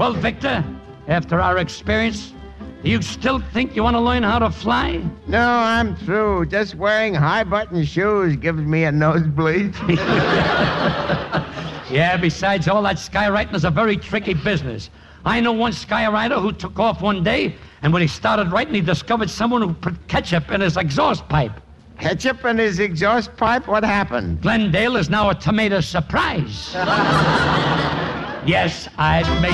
Well, Victor, after our experience, do you still think you want to learn how to fly? No, I'm through. Just wearing high-button shoes gives me a nosebleed. Yeah, besides, all that skywriting is a very tricky business. I know one skyrider who took off one day, and when he started writing, he discovered someone who put ketchup in his exhaust pipe. Ketchup in his exhaust pipe? What happened? Glendale is now a tomato surprise. Yes, I've made